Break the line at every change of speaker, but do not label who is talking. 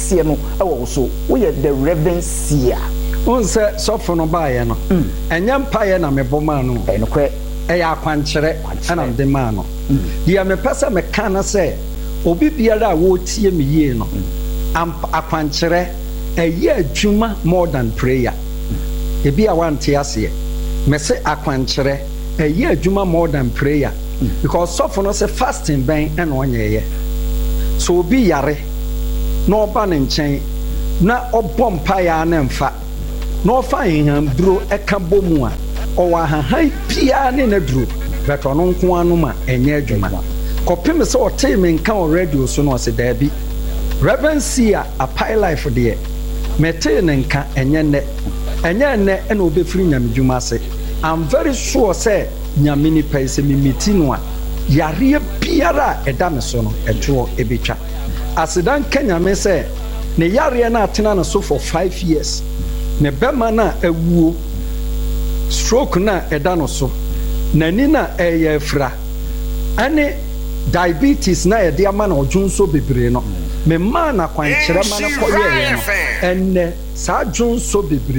sie no ɛwɔ so woyɛ the reverend seer
Unse sɔfo no baayɛ no ɛnyɛ mpaeɛ na mebɔ maa no
ɛnokorɛ
ɛyɛ akwankyerɛ ɛna mede maa no deɛ mepɛ sɛ meka no sɛ obi biara a wɔretie me yie no akwankyerɛ ɛyɛ adwuma more than prayer ebi a wante aseɛ mɛsɛ akwankyerɛ ɛyɛ adwuma more than prayer because sɔfo no sɛ fasting bɛn ɛna ɔnyɛɛyɛ so obi yare na ɔba ne nkyɛn na ɔbɔ mpaeɛ a ne mfa na ɔfa nhamburo ɛka bɔ mu a ɔwɔ ahahan biara ne na duro bɛtɔ ɔno nko anom a ɛnyɛ adwuma kɔpem sɛ ɔtee me nka wɔ radio so no ɔsɛ daabi Reverend Seer Apai Life deɛ metee ne nka ɛnyɛ nnɛ ɛna obɛfiri nyamedwuma ase I'm very sure sɛ nyame nipa sɛ mimiti no a yareɛ biara a ɛda me so no ɛtoɔ ɛbɛtwa asedan ka nyame sɛ ne yareɛ no atena no so for 5 years ne bɛma no a awuo stroke no a ɛda no so n'ani no a ɛyɛ afira ɛne diabetes na yɛde ama no ɔdwo nso bebree no memmaa no akwankyerɛ ma no kɔyɛeɛ no ɛnnɛ saa dwo nso bebree